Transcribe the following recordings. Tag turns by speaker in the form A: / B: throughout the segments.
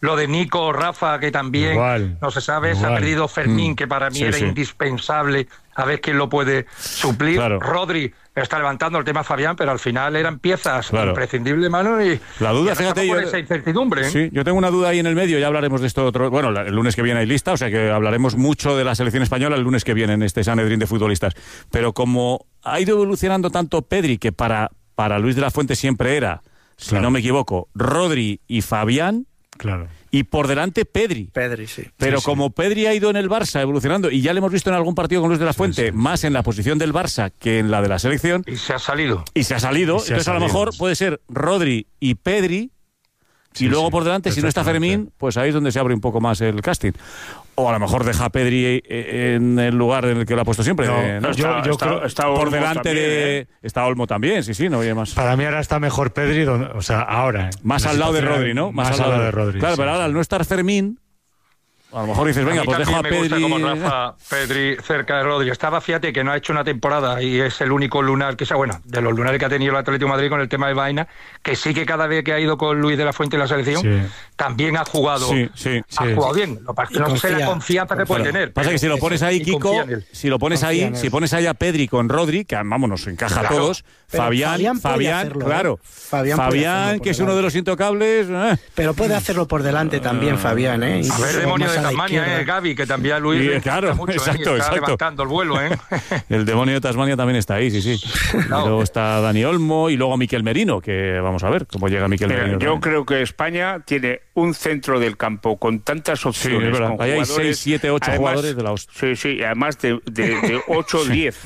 A: Lo de Nico, Rafa, que también no se sabe, se ha perdido Fermín, que para mí era indispensable, a ver quién lo puede suplir. Rodri está levantando el tema Fabián, pero al final eran piezas imprescindibles, Manu, y
B: la duda, fíjate,
A: por esa incertidumbre.
B: Sí, yo tengo una duda ahí en el medio, ya hablaremos de esto otro. Bueno, el lunes que viene hay lista, o sea que hablaremos mucho de la selección española el lunes que viene en este Sanedrín de futbolistas. Pero como ha ido evolucionando tanto Pedri, que para Luis de la Fuente siempre era, si no me equivoco, Rodri y Fabián. Claro. Y por delante Pedri, sí. Pero como Pedri ha ido en el Barça evolucionando, y ya le hemos visto en algún partido con Luis de la Fuente, más en la posición del Barça que en la de la selección.
A: Y se ha salido.
B: Entonces a lo mejor puede ser Rodri y Pedri, y luego por delante, si no está Fermín, pues ahí es donde se abre un poco más el casting. O a lo mejor deja a Pedri en el lugar en el que lo ha puesto siempre.
C: Yo creo
B: está por delante también, está Olmo también, no oye más.
C: Para mí ahora está mejor Pedri, o sea, ahora.
B: Más al lado de Rodri, ¿no?
C: Más al lado de Rodri.
B: Claro, pero ahora al no estar Fermín, a lo mejor dices, venga, pues dejo a Pedri.
A: Me gusta como Rafa Pedri cerca de Rodri. Fíjate que no ha hecho una temporada y es el único lunar que sea, de los lunares que ha tenido el Atlético de Madrid con el tema de Vaina, que sí que cada vez que ha ido con Luis de la Fuente en la selección, también ha jugado. Ha jugado bien. Lo que no sé la confianza que puede tener.
B: Pasa que si lo pones ahí, Kiko, si pones ahí a Pedri con Rodri, que vamos, nos encaja a todos. Fabián, claro. Fabián, que es uno de los intocables.
D: Pero puede hacerlo por delante también, Fabián, ¿eh?
A: A ver, demonio de Tasmania, Gaby, que también Luis
B: claro, mucho, exacto.
A: levantando el vuelo,
B: El demonio de Tasmania también está ahí, sí. Y luego está Dani Olmo y luego Miquel Merino, que vamos a ver cómo llega Miquel Merino.
E: Yo creo que España tiene un centro del campo con tantas opciones.
B: Con ahí hay 6, 7, 8 jugadores de la hostia.
E: Sí, además de 8 o 10,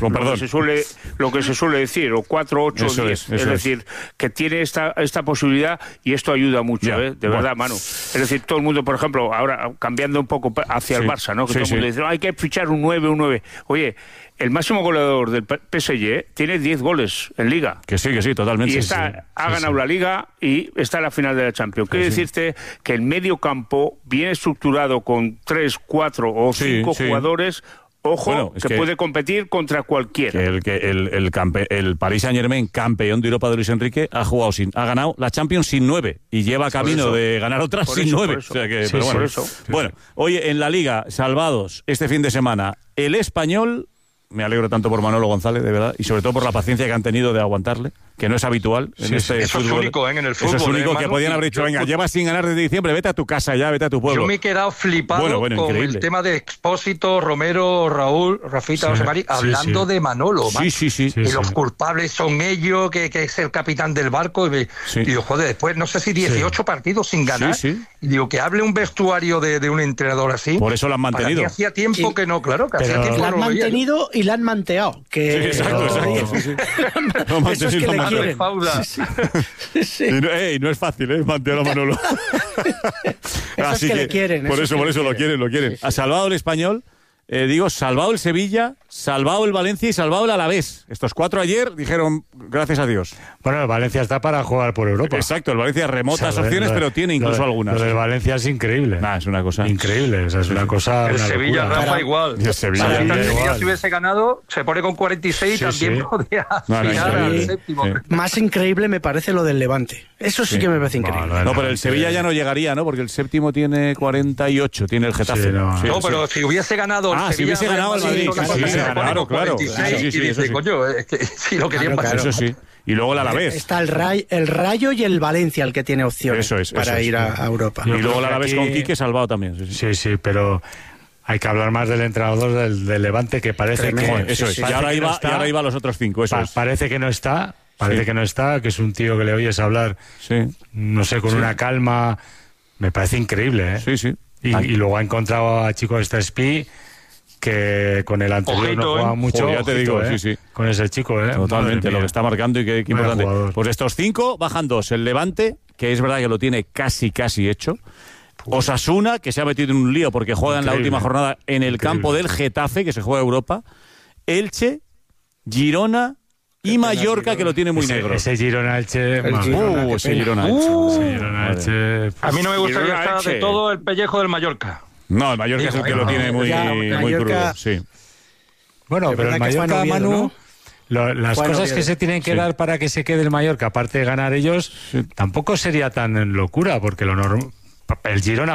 E: lo que se suele decir, o 4, 8 o 10. Es decir, que tiene esta posibilidad y esto ayuda mucho, de verdad, Manu. Es decir, todo el mundo, por ejemplo, ahora cambiando un poco hacia el Barça, ¿no? Que todo el mundo dice, hay que fichar un 9. Oye, el máximo goleador del PSG tiene 10 goles en Liga.
B: Que sí, totalmente.
E: Y ha ganado la Liga y está en la final de la Champions. Quiere decirte que el medio campo bien estructurado con 3, 4 o 5 jugadores. Ojo, que puede competir contra cualquiera.
B: El Paris Saint-Germain, campeón de Europa de Luis Enrique, ha ganado la Champions sin 9 y lleva camino de ganar otras sin 9. Bueno, oye, en la Liga, salvados este fin de semana, el Español. Me alegro tanto por Manolo González, de verdad, y sobre todo por la paciencia que han tenido de aguantarle, que no es habitual en este
A: eso
B: fútbol.
A: Es único, en el fútbol.
B: Eso es único, que podían haber dicho, venga, llevas sin ganar desde diciembre, vete a tu casa ya, vete a tu pueblo.
A: Yo me he quedado flipado con el tema de Expósito, Romero, Raúl, Rafita, José Mari, hablando de Manolo. Y los culpables son ellos, que es el capitán del barco. Y digo, joder, después no sé si 18 partidos sin ganar. Y digo, que hable un vestuario de un entrenador así.
B: Por eso lo han mantenido.
A: Que hacía tiempo que no, claro, que hacía tiempo
D: lo han mantenido y la han manteado.
B: Exacto.
D: Eso es que le quieren.
B: Y no es fácil, mantener a Manolo.
D: Así que le quieren.
B: Por eso lo quieren. Ha salvado el Español, salvado el Sevilla, salvado el Valencia y salvado el Alavés. Estos 4 ayer dijeron, gracias a Dios.
C: Bueno, el Valencia está para jugar por Europa.
B: Exacto, el Valencia remotas opciones, pero tiene incluso algunas.
C: Lo del Valencia es increile.
B: Es una cosa
C: increíble, es una cosa.
A: El Sevilla, Rafa, igual.
B: El Sevilla,
A: si hubiese ganado, se pone con 46 también podría aspirar al séptimo.
D: Más increíble me parece lo del Levante. Eso sí que me parece increíble.
B: No, pero el Sevilla ya no llegaría, ¿no? Porque el séptimo tiene 48, tiene el Getafe.
A: No, pero si hubiese ganado el Sevilla,
B: si hubiese ganado el Madrid, claro.
A: Y dice, coño, es que si lo querían pasar.
B: Eso sí. Y luego el Alavés.
D: Está el Rayo y el Valencia el que tiene opciones para ir a Europa.
B: Y luego el Alavés con Quique salvado también.
C: Sí, pero hay que hablar más del entrenador del Levante, que parece que...
B: Eso es. Y ahora iba a los otros 5,
C: Parece que no está. Parece que no está, que es un tío que le oyes hablar, no sé, con una calma. Me parece increíble, ¿eh?
B: Sí.
C: Y luego ha encontrado a Chico Estespi, que con el anterior no jugaba mucho.
B: Ya te digo, sí.
C: Con ese chico,
B: Totalmente, lo que está marcando y qué importante.
C: Jugador.
B: Pues estos 5 bajan 2. El Levante, que es verdad que lo tiene casi hecho. Osasuna, que se ha metido en un lío porque juega en la última jornada en el campo del Getafe, que se juega Europa. Elche, Girona y Mallorca, que lo tiene muy negro.
C: Ese Girona-Elche...
B: Ese Girona-Elche.
A: A mí no me gustaría estar de todo el pellejo del Mallorca.
B: No, el Mallorca es el que lo tiene muy crudo, sí.
C: Bueno, pero el Mallorca, Manu... Las cosas
D: noviembre.
C: Que se tienen que dar para que se quede el Mallorca, aparte de ganar ellos, tampoco sería tan locura, porque El Girona